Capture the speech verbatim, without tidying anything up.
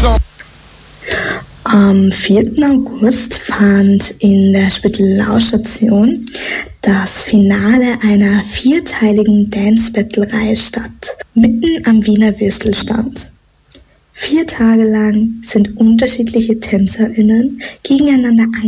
Am vierten August fand in der Spittelau-Station das Finale einer vierteiligen Dance-Battle-Reihe statt, mitten am Wiener Würstelstand. Vier Tage lang sind unterschiedliche TänzerInnen gegeneinander